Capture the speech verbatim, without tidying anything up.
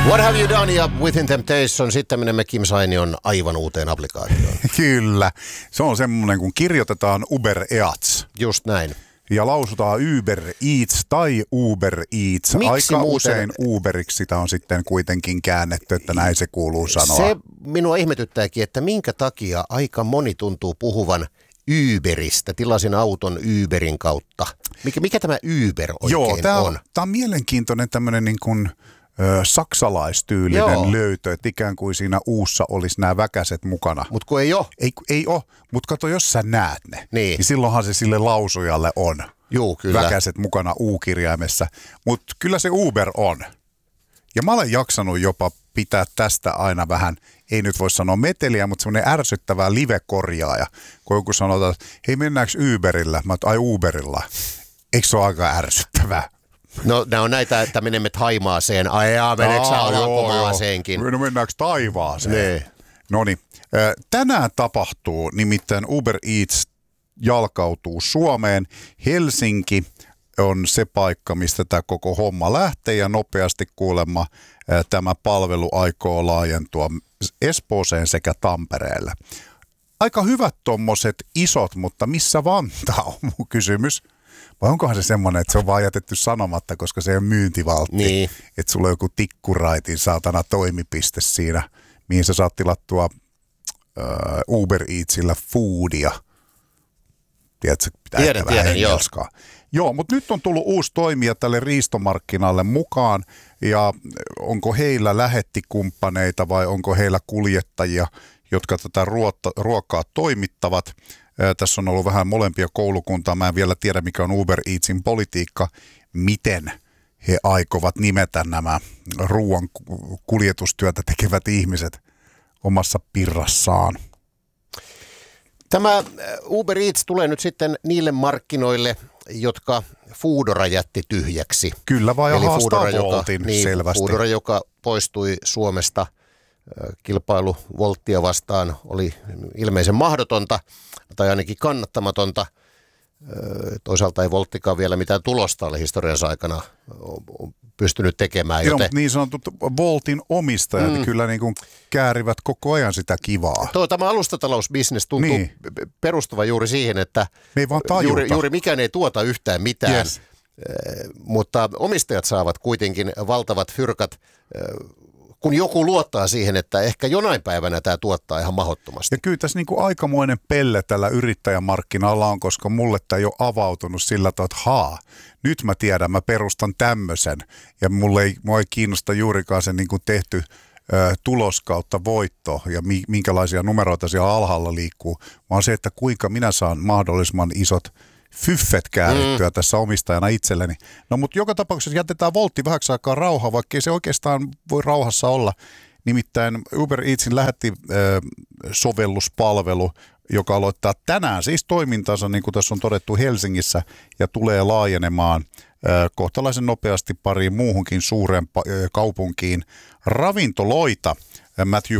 What have you done ja Within Temptation, sitten menemme Kim Sainion aivan uuteen applikaatioon. Kyllä, se on semmoinen, kun kirjoitetaan Uber Eats. Just näin. Ja lausutaan Uber Eats tai Uber Eats. Miksi Aika muuten usein Uberiksi sitä on sitten kuitenkin käännetty, että näin se kuuluu sanoa. Se minua ihmetyttääkin, että minkä takia aika moni tuntuu puhuvan Uberistä. Tilasin auton Uberin kautta. Mikä, mikä tämä Uber oikein Joo, tää on? Tämä on mielenkiintoinen tämmöinen niin kuin ö, saksalaistyylinen Joo. löytö, että ikään kuin siinä uussa olisi nämä väkäset mukana. Mutta kun ei ole. Ei, ei ole, mutta kato, jos sä näet ne, niin. Niin. niin silloinhan se sille lausujalle on. Juu, kyllä. Väkäset mukana U-kirjaimessa, mutta kyllä se Uber on. Ja mä olen jaksanut jopa pitää tästä aina vähän, ei nyt voi sanoa meteliä, mutta semmoinen ärsyttävää live-korjaaja. Kun joku sanotaan, että hei mennäänkö Uberillä? Mä oon, ai Uberilla. Eikö se ole aika ärsyttävää? No nämä on näitä, että menemme Thaimaaseen. Ai jaa, meneekö sä Alankomaaseenkin? No mennäänkö taivaaseen? Nee. Noniin. Tänään tapahtuu, nimittäin Uber Eats jalkautuu Suomeen. Helsinki on se paikka, mistä tämä koko homma lähtee ja nopeasti kuulemma tämä palvelu aikoo laajentua Espooseen sekä Tampereelle. Aika hyvät tommoset isot, mutta missä Vantaa on mun kysymys? Vai onkohan se semmoinen, että se on vaan jätetty sanomatta, koska se on myyntivaltti. Niin. Että sulla on joku tikkuraitin saatana toimipiste siinä, mihin sä saat tilattua uh, Uber Eatsillä foodia. Tiedätkö, pitää tiedän, ehkä vähän tiedän, joo. hengelskaa. Joo, mutta nyt on tullut uusi toimija tälle riistomarkkinalle mukaan, ja onko heillä lähettikumppaneita vai onko heillä kuljettajia, jotka tätä ruotta, ruokaa toimittavat. Ää, tässä on ollut vähän molempia koulukuntaa, mä en vielä tiedä mikä on Uber Eatsin politiikka, miten he aikovat nimetä nämä ruoan kuljetustyötä tekevät ihmiset omassa pirrassaan. Tämä Uber Eats tulee nyt sitten niille markkinoille, jotka Foodora jätti tyhjäksi. Kyllä vai Eli haastaa Foodora, Voltin joka, niin, selvästi. Foodora, joka poistui Suomesta, kilpailu Volttia vastaan oli ilmeisen mahdotonta tai ainakin kannattamatonta. Toisaalta ei Volttikaan vielä mitään tulosta ole historiansa aikana pystynyt tekemään. Joo, joten niin sanotut Voltin omistajat mm. kyllä niin kuin käärivät koko ajan sitä kivaa. Tuo, tämä alustatalousbisnes tuntuu niin. perustuva juuri siihen, että juuri, juuri mikään ei tuota yhtään mitään, yes. mutta omistajat saavat kuitenkin valtavat fyrkat, kun joku luottaa siihen, että ehkä jonain päivänä tämä tuottaa ihan mahdottomasti. Ja kyllä tässä niin kuin aikamoinen pelle tällä yrittäjämarkkinalla on, koska mulle tämä ei ole avautunut sillä tavalla, että haa, nyt mä tiedän, mä perustan tämmöisen. Ja mulle ei, mua ei kiinnosta juurikaan se niin kuin tehty ö, tulos kautta voitto ja mi, minkälaisia numeroita siellä alhaalla liikkuu, vaan se, että kuinka minä saan mahdollisimman isot fyffet käärittyä mm. tässä omistajana itselleni. No mutta joka tapauksessa jätetään Voltti vähäksi aikaa rauhaa, vaikka ei se oikeastaan voi rauhassa olla. Nimittäin Uber Eatsin lähetti äh, sovelluspalvelu, joka aloittaa tänään siis toimintansa, niin kuin tässä on todettu Helsingissä, ja tulee laajenemaan äh, kohtalaisen nopeasti pariin muuhunkin suureen äh, kaupunkiin. Ravintoloita Matthew